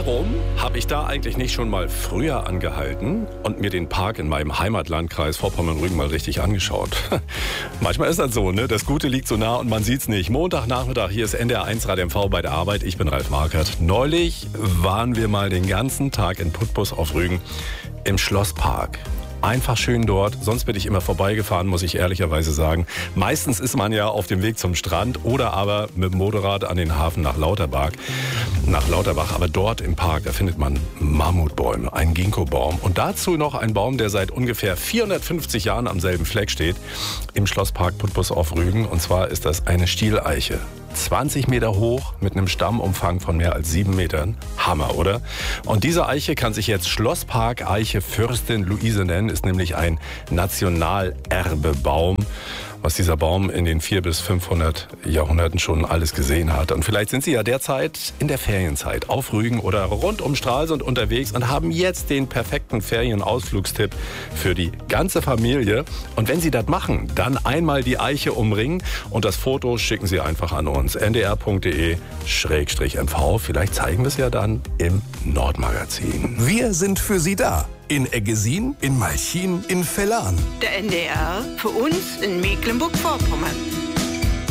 warum habe ich da eigentlich nicht schon mal früher angehalten und mir den Park in meinem Heimatlandkreis Vorpommern-Rügen mal richtig angeschaut? Manchmal ist das so, ne? Das Gute liegt so nah und man sieht's nicht. Montagnachmittag, hier ist NDR1 Radio MV bei der Arbeit. Ich bin Ralf Markert. Neulich waren wir mal den ganzen Tag in Putbus auf Rügen im Schlosspark. Einfach schön dort, sonst bin ich immer vorbeigefahren, muss ich ehrlicherweise sagen. Meistens ist man ja auf dem Weg zum Strand oder aber mit dem Motorrad an den Hafen nach Lauterbach. Aber dort im Park, da findet man Mammutbäume, einen Ginkgo-Baum und dazu noch ein Baum, der seit ungefähr 450 Jahren am selben Fleck steht, im Schlosspark Putbus auf Rügen. Und zwar ist das eine Stieleiche. 20 Meter hoch mit einem Stammumfang von mehr als 7 Metern. Hammer, oder? Und diese Eiche kann sich jetzt Schlosspark Eiche Fürstin Luise nennen, ist nämlich ein Nationalerbebaum, was dieser Baum in den 400 bis 500 Jahrhunderten schon alles gesehen hat. Und vielleicht sind Sie ja derzeit in der Ferienzeit auf Rügen oder rund um Stralsund unterwegs und haben jetzt den perfekten Ferienausflugstipp für die ganze Familie. Und wenn Sie das machen, dann einmal die Eiche umringen und das Foto schicken Sie einfach an uns. ndr.de/mv. Vielleicht zeigen wir es ja dann im Nordmagazin. Wir sind für Sie da. In Eggesin, in Malchin, in Vellan. Der NDR für uns in Mecklenburg-Vorpommern.